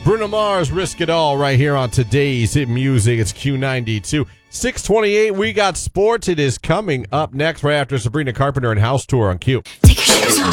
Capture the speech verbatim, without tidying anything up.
Bruno Mars, Risk It All, right here on today's Hit Music. It's Q ninety-two. six twenty-eight, we got sports. It is coming up next right after Sabrina Carpenter and House Tour on Q. Take your shoes off.